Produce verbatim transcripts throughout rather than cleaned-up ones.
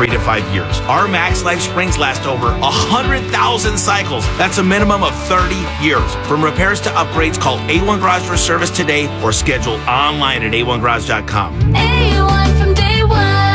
three to five years. Our Max Life springs last over one hundred thousand cycles. That's a minimum of thirty years. From repairs to upgrades, call A one Garage for service today or schedule online at A one garage dot com. A one from day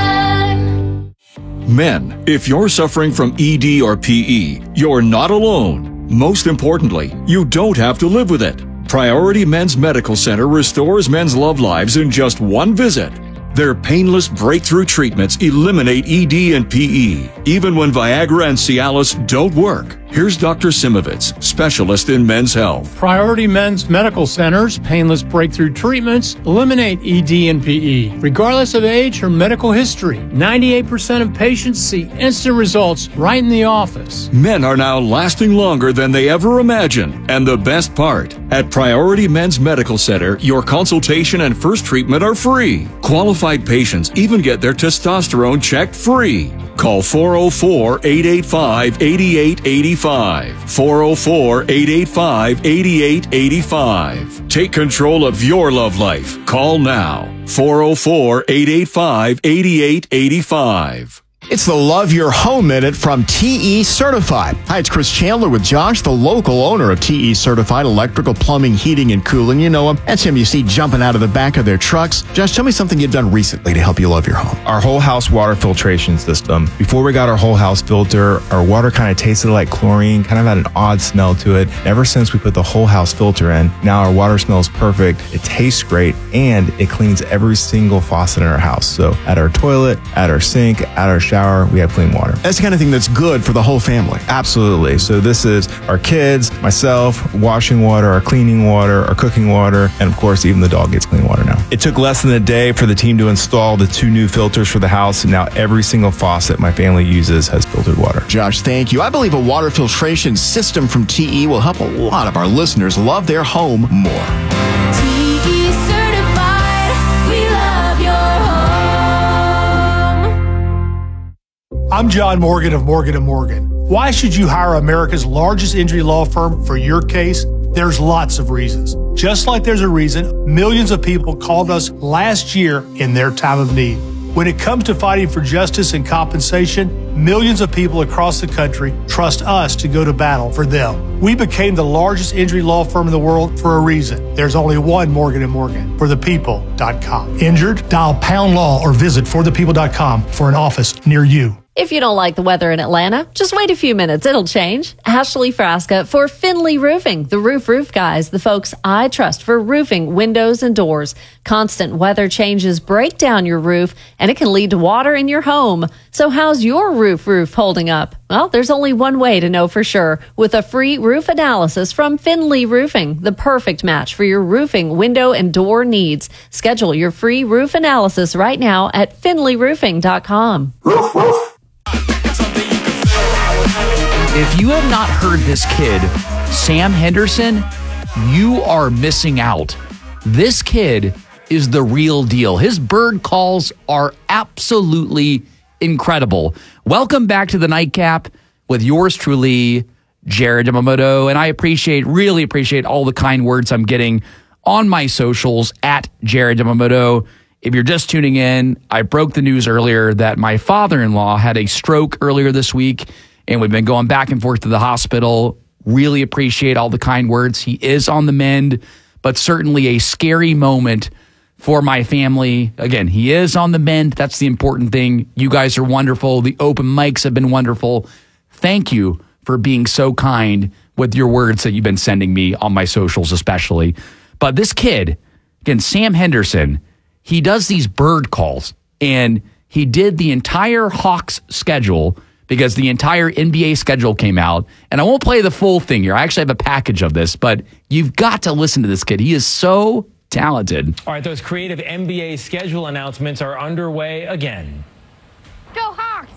one. Men, if you're suffering from E D or P E, you're not alone. Most importantly, you don't have to live with it. Priority Men's Medical Center restores men's love lives in just one visit. Their painless breakthrough treatments eliminate E D and P E, even when Viagra and Cialis don't work. Here's Doctor Simovitz, specialist in men's health. Priority Men's Medical Center's painless breakthrough treatments eliminate E D and P E, regardless of age or medical history. ninety-eight percent of patients see instant results right in the office. Men are now lasting longer than they ever imagined. And the best part, at Priority Men's Medical Center, your consultation and first treatment are free. Qualified patients even get their testosterone checked free. Call four oh four, eight eight five, eight eight eight five. four oh four, eight eight five, eight eight eight five. Take control of your love life. Call now. four oh four, eight eight five, eight eight eight five. It's the Love Your Home Minute from T E Certified. Hi, it's Chris Chandler with Josh, the local owner of T E Certified Electrical, Plumbing, Heating, and Cooling. You know him. That's him you see jumping out of the back of their trucks. Josh, tell me something you've done recently to help you love your home. Our whole house water filtration system. Before we got our whole house filter, our water kind of tasted like chlorine, kind of had an odd smell to it. Ever since we put the whole house filter in, now our water smells perfect, it tastes great, and it cleans every single faucet in our house. So at our toilet, at our sink, at our shower, we have clean water. That's the kind of thing that's good for the whole family. Absolutely. So this is our kids, myself, washing water, our cleaning water, our cooking water, and of course, even the dog gets clean water now. It took less than a day for the team to install the two new filters for the house, and now every single faucet my family uses has filtered water. Josh, thank you. I believe a water filtration system from T E will help a lot of our listeners love their home more. I'm John Morgan of Morgan and Morgan. Why should you hire America's largest injury law firm for your case? There's lots of reasons. Just like there's a reason millions of people called us last year in their time of need. When it comes to fighting for justice and compensation, millions of people across the country trust us to go to battle for them. We became the largest injury law firm in the world for a reason. There's only one Morgan and Morgan, for the people dot com. Injured? Dial pound law or visit for the people dot com for an office near you. If you don't like the weather in Atlanta, just wait a few minutes. It'll change. Ashley Frasca for Finley Roofing, the roof roof guys, the folks I trust for roofing, windows, and doors. Constant weather changes break down your roof, and it can lead to water in your home. So how's your roof roof holding up? Well, there's only one way to know for sure. With a free roof analysis from Finley Roofing, the perfect match for your roofing, window, and door needs. Schedule your free roof analysis right now at finley roofing dot com. Roof, roof. If you have not heard this kid, Sam Henderson, you are missing out. This kid is the real deal. His bird calls are absolutely incredible. Welcome back to the Nightcap with yours truly, Jared Yamamoto. And I appreciate, really appreciate all the kind words I'm getting on my socials at Jared Yamamoto. If you're just tuning in, I broke the news earlier that my father-in-law had a stroke earlier this week, and we've been going back and forth to the hospital. Really appreciate all the kind words. He is on the mend, but certainly a scary moment for my family. Again, he is on the mend. That's the important thing. You guys are wonderful. The open mics have been wonderful. Thank you for being so kind with your words that you've been sending me on my socials especially. But this kid, again, Sam Henderson, he does these bird calls, and he did the entire Hawks schedule because the entire N B A schedule came out. And I won't play the full thing here. I actually have a package of this, but you've got to listen to this kid. He is so talented. All right, those creative N B A schedule announcements are underway again. Go Hawks!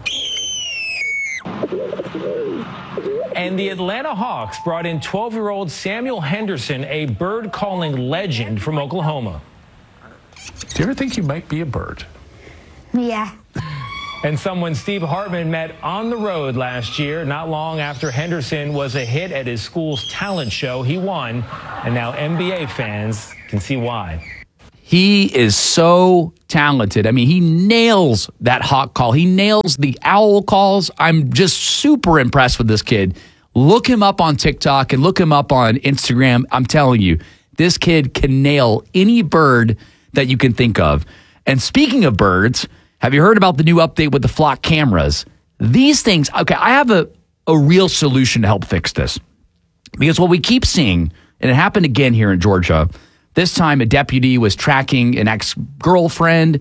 And the Atlanta Hawks brought in twelve-year-old Samuel Henderson, a bird-calling legend from Oklahoma. Do you ever think you might be a bird? Yeah. And someone Steve Hartman met on the road last year, not long after Henderson was a hit at his school's talent show. He won, and now N B A fans can see why. He is so talented. I mean, he nails that hawk call. He nails the owl calls. I'm just super impressed with this kid. Look him up on TikTok and look him up on Instagram. I'm telling you, this kid can nail any bird that you can think of. And speaking of birds, have you heard about the new update with the flock cameras? These things, okay, I have a, a real solution to help fix this. Because what we keep seeing, and it happened again here in Georgia, this time a deputy was tracking an ex-girlfriend,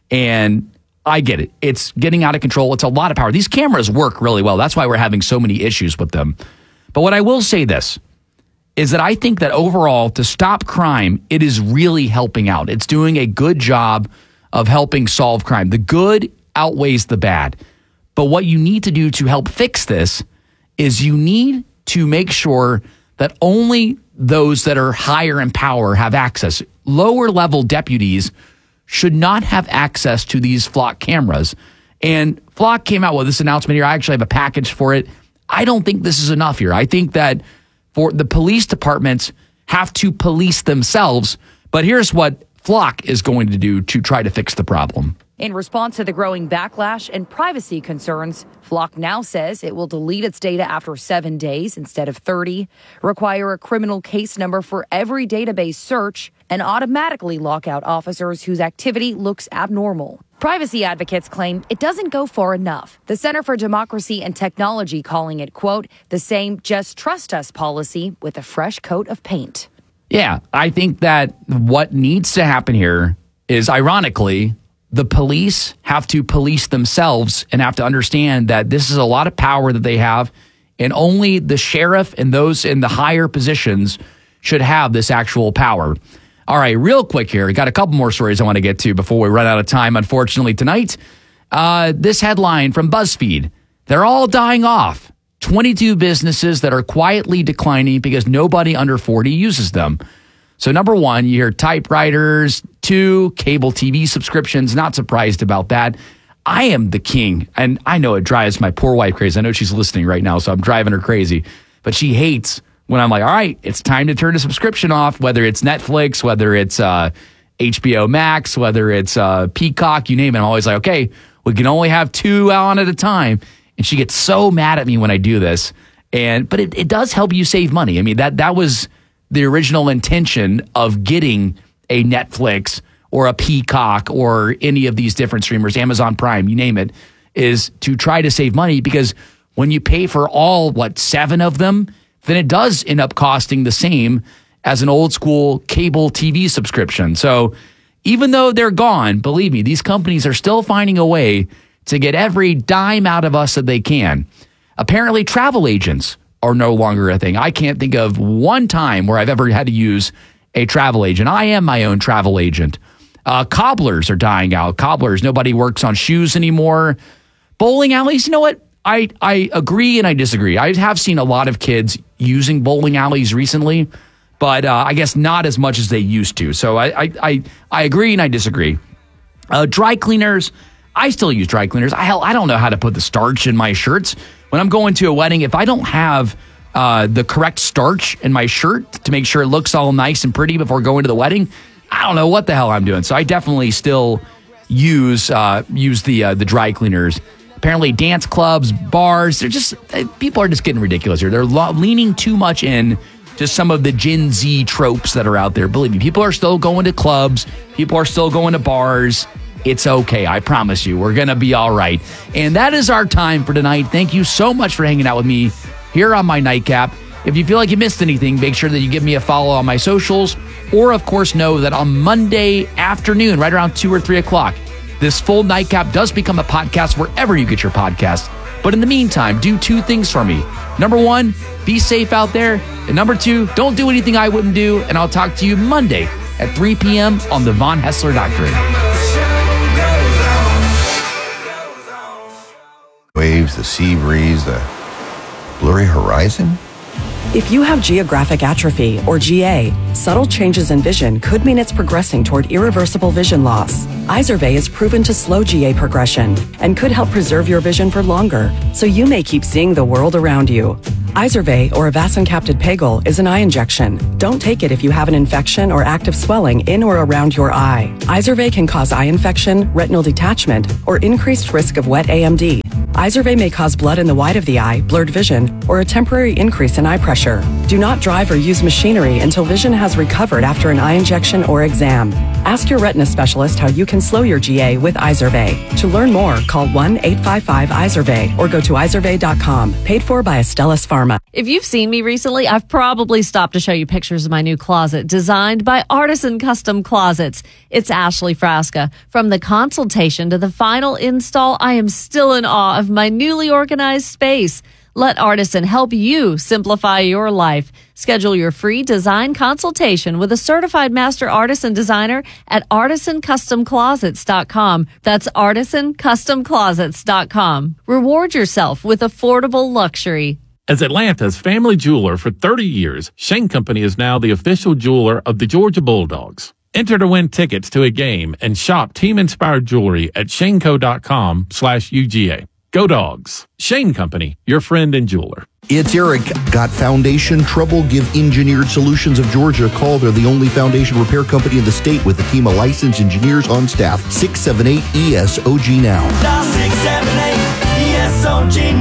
and I get it. It's getting out of control. It's a lot of power. These cameras work really well. That's why we're having so many issues with them. But what I will say this is that I think that overall, to stop crime, it is really helping out. It's doing a good job of helping solve crime. The good outweighs the bad. But what you need to do to help fix this is you need to make sure that only those that are higher in power have access. Lower level deputies should not have access to these flock cameras. And Flock came out with this announcement here. I actually have a package for it. I don't think this is enough here. I think that for the police departments have to police themselves. But here's what Flock is going to do to try to fix the problem. In response to the growing backlash and privacy concerns, Flock now says it will delete its data after seven days instead of thirty, require a criminal case number for every database search, and automatically lock out officers whose activity looks abnormal. Privacy advocates claim it doesn't go far enough. The Center for Democracy and Technology calling it, quote, the same just trust us policy with a fresh coat of paint. Yeah, I think that what needs to happen here is, ironically, the police have to police themselves and have to understand that this is a lot of power that they have, and only the sheriff and those in the higher positions should have this actual power. All right, real quick here. I got a couple more stories I want to get to before we run out of time, unfortunately, tonight. Uh, this headline from BuzzFeed. They're all dying off. twenty-two businesses that are quietly declining because nobody under forty uses them. So number one, you hear typewriters. Two, cable T V subscriptions. Not surprised about that. I am the king, and I know it drives my poor wife crazy. I know she's listening right now, so I'm driving her crazy. But she hates when I'm like, all right, it's time to turn the subscription off, whether it's Netflix, whether it's uh, H B O Max, whether it's uh, Peacock, you name it. I'm always like, okay, we can only have two on at a time. And she gets so mad at me when I do this. And but it, it does help you save money. I mean, that that was the original intention of getting a Netflix or a Peacock or any of these different streamers, Amazon Prime, you name it, is to try to save money, because when you pay for all, what, seven of them, then it does end up costing the same as an old school cable T V subscription. So even though they're gone, believe me, these companies are still finding a way to get every dime out of us that they can. Apparently, travel agents are no longer a thing. I can't think of one time where I've ever had to use a travel agent. I am my own travel agent. Uh, cobblers are dying out. Cobblers, nobody works on shoes anymore. Bowling alleys, you know what? I, I agree and I disagree. I have seen a lot of kids using bowling alleys recently, but uh, I guess not as much as they used to. So I I, I, I agree and I disagree. Uh, dry cleaners, I still use dry cleaners. I, hell, I don't know how to put the starch in my shirts. When I'm going to a wedding, if I don't have uh, the correct starch in my shirt to make sure it looks all nice and pretty before going to the wedding, I don't know what the hell I'm doing. So I definitely still use uh, use the uh, the dry cleaners. Apparently, dance clubs, bars, they're just, people are just getting ridiculous here. They're lo- leaning too much in to some of the Gen Z tropes that are out there. Believe me, people are still going to clubs. People are still going to bars. It's okay. I promise you, we're going to be all right. And that is our time for tonight. Thank you so much for hanging out with me here on my Nightcap. If you feel like you missed anything, make sure that you give me a follow on my socials. Or, of course, know that on Monday afternoon, right around two or three o'clock, this full Nightcap does become a podcast wherever you get your podcast. But in the meantime, do two things for me. Number one, be safe out there. And number two, don't do anything I wouldn't do. And I'll talk to you Monday at three p.m. on the Von Hessler Doctrine. Waves, the sea breeze, the blurry horizon. If you have geographic atrophy, or G A, subtle changes in vision could mean it's progressing toward irreversible vision loss. Izervay is proven to slow G A progression and could help preserve your vision for longer, so you may keep seeing the world around you. Izervay, or avacincaptad pegol, is an eye injection. Don't take it if you have an infection or active swelling in or around your eye. Izervay can cause eye infection, retinal detachment, or increased risk of wet A M D. Izervay may cause blood in the white of the eye, blurred vision, or a temporary increase in eye pressure. Do not drive or use machinery until vision has recovered after an eye injection or exam. Ask your retina specialist how you can slow your G A with Izervay. To learn more, call one eight five five Izervay or go to izervay dot com. Paid for by Astellas Pharma. If you've seen me recently, I've probably stopped to show you pictures of my new closet designed by Artisan Custom Closets. It's Ashley Frasca. From the consultation to the final install, I am still in awe of my newly organized space. Let Artisan help you simplify your life. Schedule your free design consultation with a certified master artisan designer at artisan custom closets dot com. That's artisan custom closets dot com. Reward yourself with affordable luxury. As Atlanta's family jeweler for thirty years, Shane Company is now the official jeweler of the Georgia Bulldogs. Enter to win tickets to a game and shop team-inspired jewelry at shaneco dot com slash U G A. Go Dogs. Shane Company, your friend and jeweler. It's Eric. Got foundation trouble? Give Engineered Solutions of Georgia a call. They're the only foundation repair company in the state with a team of licensed engineers on staff. six seven eight E S O G now. Dial six seven eight E S O G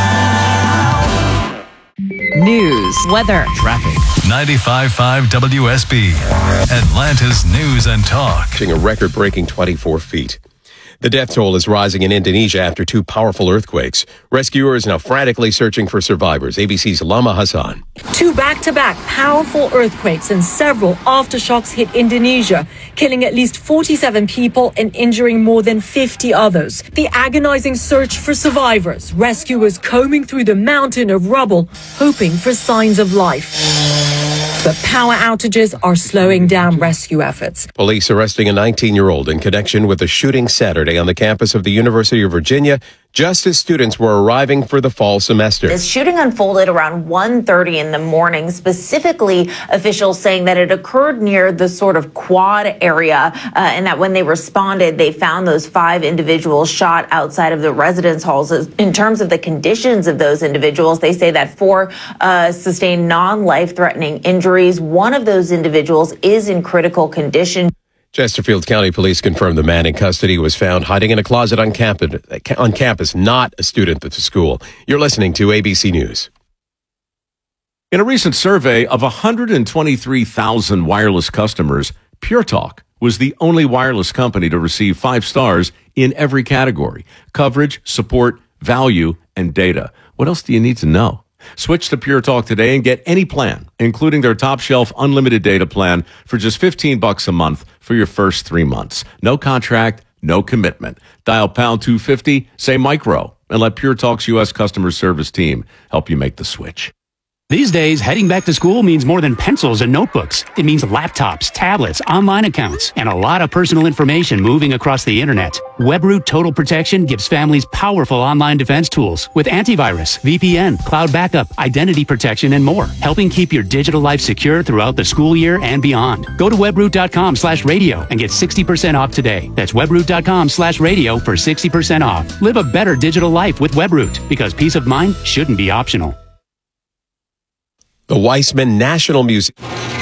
now. News, weather, traffic. ninety-five point five W S B, Atlanta's News and Talk. A record-breaking twenty-four feet. The death toll is rising in Indonesia after two powerful earthquakes. Rescuers now frantically searching for survivors. A B C's Lama Hassan. Two back-to-back powerful earthquakes and several aftershocks hit Indonesia, killing at least forty-seven people and injuring more than fifty others. The agonizing search for survivors, rescuers combing through the mountain of rubble, hoping for signs of life. But power outages are slowing down rescue efforts. Police arresting a nineteen-year-old in connection with a shooting Saturday on the campus of the University of Virginia, just as students were arriving for the fall semester. This shooting unfolded around one thirty in the morning, specifically officials saying that it occurred near the sort of quad area, uh, and that when they responded, they found those five individuals shot outside of the residence halls. In terms of the conditions of those individuals, they say that four uh, sustained non-life-threatening injuries. One of those individuals is in critical condition. Chesterfield County Police confirmed the man in custody was found hiding in a closet on campus, on campus, not a student at the school. You're listening to A B C News. In a recent survey of one hundred twenty-three thousand wireless customers, Pure Talk was the only wireless company to receive five stars in every category: coverage, support, value, and data. What else do you need to know? Switch to Pure Talk today and get any plan, including their top shelf unlimited data plan for just fifteen bucks a month for your first three months. No contract, no commitment. Dial pound two fifty, say micro, and let Pure Talk's U S customer service team help you make the switch. These days, heading back to school means more than pencils and notebooks. It means laptops, tablets, online accounts, and a lot of personal information moving across the internet. WebRoot Total Protection gives families powerful online defense tools with antivirus, V P N, cloud backup, identity protection, and more, helping keep your digital life secure throughout the school year and beyond. Go to webroot.com slash radio and get sixty percent off today. That's webroot.com slash radio for sixty percent off. Live a better digital life with WebRoot, because peace of mind shouldn't be optional. The Weissman National Museum.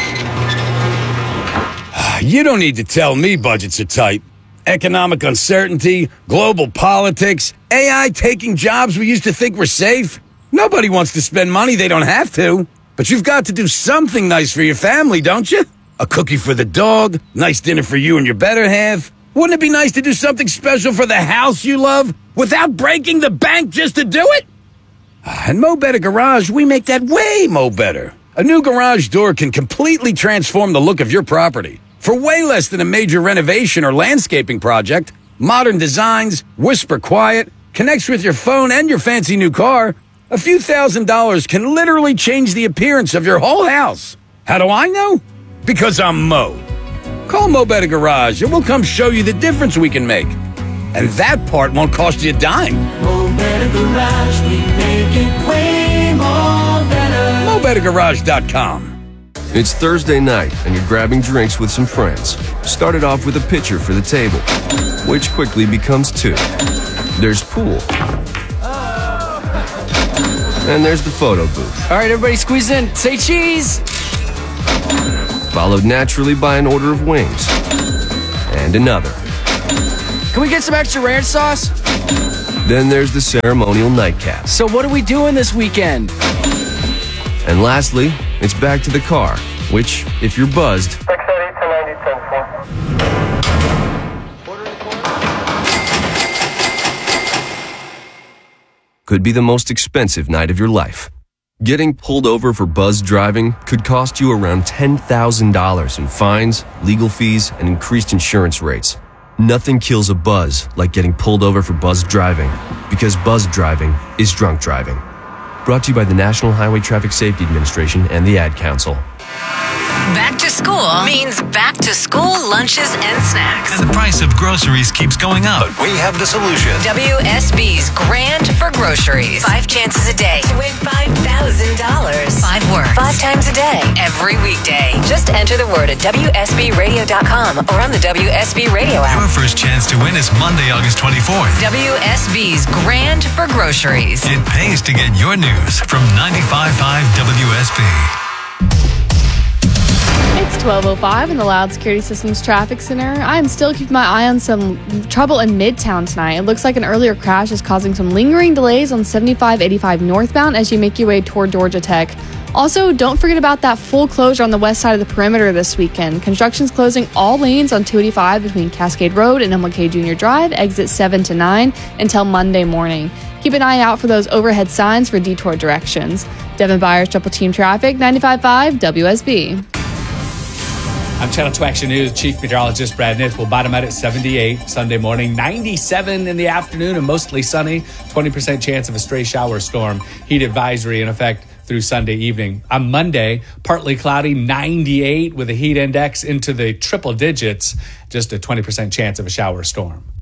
You don't need to tell me budgets are tight. Economic uncertainty, global politics, A I taking jobs we used to think were safe. Nobody wants to spend money they don't have to. But you've got to do something nice for your family, don't you? A cookie for the dog, nice dinner for you and your better half. Wouldn't it be nice to do something special for the house you love without breaking the bank just to do it? At Mo Better Garage, we make that way mo better. A new garage door can completely transform the look of your property. For way less than a major renovation or landscaping project, modern designs, whisper quiet, connects with your phone and your fancy new car, a few thousand dollars can literally change the appearance of your whole house. How do I know? Because I'm Mo. Call Mo Better Garage and we'll come show you the difference we can make. And that part won't cost you a dime. Mo Better Garage, we make it way more better. Mo Better Garage dot com. It's Thursday night, and you're grabbing drinks with some friends. Started off with a pitcher for the table, which quickly becomes two. There's pool. And there's the photo booth. All right, everybody squeeze in. Say cheese. Followed naturally by an order of wings. And another. Can we get some extra ranch sauce? Then there's the ceremonial nightcap. So what are we doing this weekend? And lastly, it's back to the car, which, if you're buzzed, could be the most expensive night of your life. Getting pulled over for buzz driving could cost you around ten thousand dollars in fines, legal fees, and increased insurance rates. Nothing kills a buzz like getting pulled over for buzz driving, because buzz driving is drunk driving. Brought to you by the National Highway Traffic Safety Administration and the Ad Council. Back to school means back to school lunches and snacks. And the price of groceries keeps going up. But we have the solution. W S B's Grand for Groceries. Five chances a day to win five thousand dollars. Five words. Five times a day. Every weekday. Just enter the word at W S B radio dot com or on the W S B Radio app. Your first chance to win is Monday, August twenty-fourth. W S B's Grand for Groceries. It pays to get your news from ninety-five point five W S B. It's twelve oh five in the Loud Security Systems Traffic Center. I'm still keeping my eye on some trouble in Midtown tonight. It looks like an earlier crash is causing some lingering delays on seventy-five eighty-five northbound as you make your way toward Georgia Tech. Also, don't forget about that full closure on the west side of the perimeter this weekend. Construction's closing all lanes on two eighty-five between Cascade Road and M L K Junior Drive, exits seven to nine, until Monday morning. Keep an eye out for those overhead signs for detour directions. Devin Byers, Triple Team Traffic, ninety-five point five W S B. I'm Channel two Action News Chief Meteorologist Brad Nitz. We'll bottom out at seventy-eight Sunday morning, ninety-seven in the afternoon, and mostly sunny. twenty percent chance of a stray shower storm. Heat advisory in effect through Sunday evening. On Monday, partly cloudy, ninety-eight with a heat index into the triple digits. Just a twenty percent chance of a shower storm.